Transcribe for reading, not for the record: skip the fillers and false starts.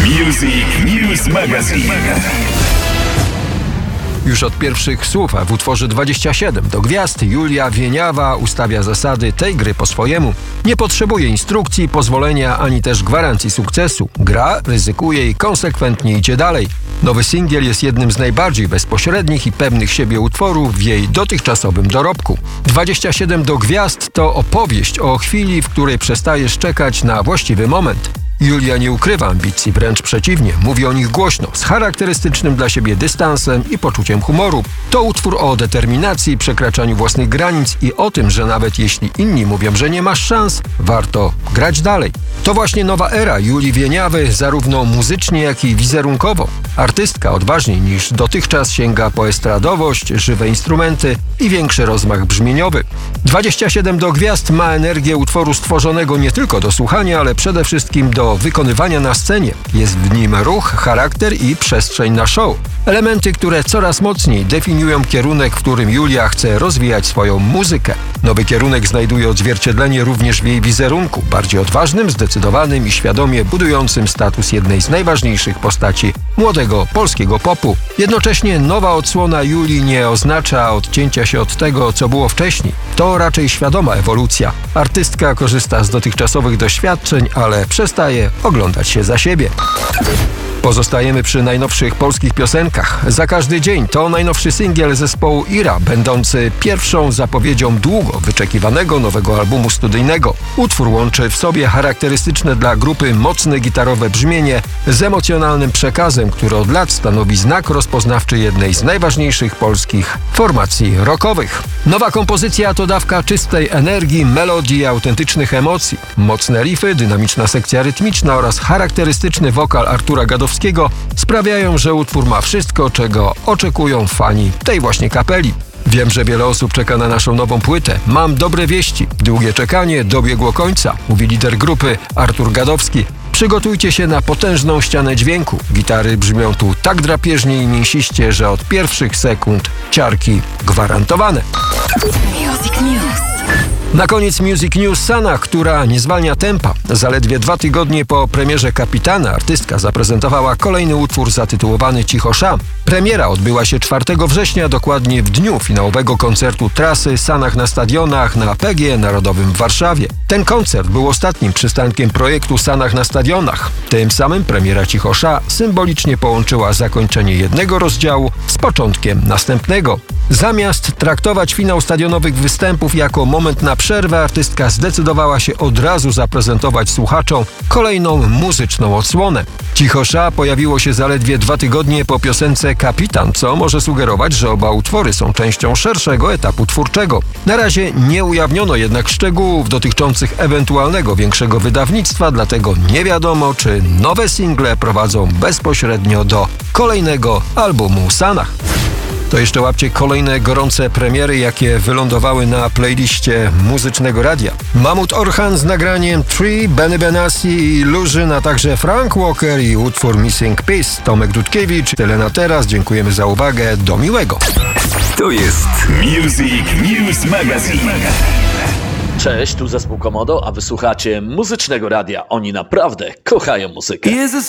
Music News Magazine. Już od pierwszych słów w utworze 27 do gwiazd Julia Wieniawa ustawia zasady tej gry po swojemu. Nie potrzebuje instrukcji, pozwolenia ani też gwarancji sukcesu. Gra, ryzykuje i konsekwentnie idzie dalej. Nowy singiel jest jednym z najbardziej bezpośrednich i pewnych siebie utworów w jej dotychczasowym dorobku. 27 do gwiazd to opowieść o chwili, w której przestajesz czekać na właściwy moment. Julia nie ukrywa ambicji, wręcz przeciwnie, mówi o nich głośno, z charakterystycznym dla siebie dystansem i poczuciem humoru. To utwór o determinacji, przekraczaniu własnych granic i o tym, że nawet jeśli inni mówią, że nie masz szans, warto grać dalej. To właśnie nowa era Julii Wieniawy, zarówno muzycznie, jak i wizerunkowo. Artystka odważniej niż dotychczas sięga po estradowość, żywe instrumenty i większy rozmach brzmieniowy. 27 do gwiazd ma energię utworu stworzonego nie tylko do słuchania, ale przede wszystkim do wykonywania na scenie. Jest w nim ruch, charakter i przestrzeń na show. Elementy, które coraz mocniej definiują kierunek, w którym Julia chce rozwijać swoją muzykę. Nowy kierunek znajduje odzwierciedlenie również w jej wizerunku, bardziej odważnym, zdecydowanym i świadomie budującym status jednej z najważniejszych postaci młodego polskiego popu. Jednocześnie nowa odsłona Julii nie oznacza odcięcia się od tego, co było wcześniej. To raczej świadoma ewolucja. Artystka korzysta z dotychczasowych doświadczeń, ale przestaje oglądać się za siebie. Pozostajemy przy najnowszych polskich piosenkach. Za każdy dzień to najnowszy singiel zespołu Ira, będący pierwszą zapowiedzią długo wyczekiwanego nowego albumu studyjnego. Utwór łączy w sobie charakterystyczne dla grupy mocne gitarowe brzmienie z emocjonalnym przekazem, który od lat stanowi znak rozpoznawczy jednej z najważniejszych polskich formacji rockowych. Nowa kompozycja to dawka czystej energii, melodii i autentycznych emocji. Mocne riffy, dynamiczna sekcja rytmiczna oraz charakterystyczny wokal Artura Gadowskiego sprawiają, że utwór ma wszystko, czego oczekują fani tej właśnie kapeli. Wiem, że wiele osób czeka na naszą nową płytę. Mam dobre wieści. Długie czekanie dobiegło końca, mówi lider grupy Artur Gadowski. Przygotujcie się na potężną ścianę dźwięku. Gitary brzmią tu tak drapieżnie i mięsiście, że od pierwszych sekund ciarki gwarantowane. Music News. Na koniec Music News Sanach, która nie zwalnia tempa. Zaledwie 2 tygodnie po premierze Kapitana artystka zaprezentowała kolejny utwór zatytułowany Cicho Sza. Premiera odbyła się 4 września, dokładnie w dniu finałowego koncertu trasy Sanach na stadionach na PGE Narodowym w Warszawie. Ten koncert był ostatnim przystankiem projektu Sanach na stadionach. Tym samym premiera Cicho Sza symbolicznie połączyła zakończenie jednego rozdziału z początkiem następnego. Zamiast traktować finał stadionowych występów jako moment na przerwę, artystka zdecydowała się od razu zaprezentować słuchaczom kolejną muzyczną odsłonę. Cicho Sza pojawiło się zaledwie 2 tygodnie po piosence Kapitan, co może sugerować, że oba utwory są częścią szerszego etapu twórczego. Na razie nie ujawniono jednak szczegółów dotyczących ewentualnego większego wydawnictwa, dlatego nie wiadomo, czy nowe single prowadzą bezpośrednio do kolejnego albumu Sanach. To jeszcze łapcie kolejne gorące premiery, jakie wylądowały na playliście Muzycznego Radia. Mahmud Orhan z nagraniem Tree, Benny Benassi i Illusion, a także Frank Walker i utwór Missing Piece. Tomek Dudkiewicz, tyle na teraz. Dziękujemy za uwagę. Do miłego. To jest Music News Magazine. Cześć, tu zespół Komodo, a wysłuchacie Muzycznego Radia. Oni naprawdę kochają muzykę.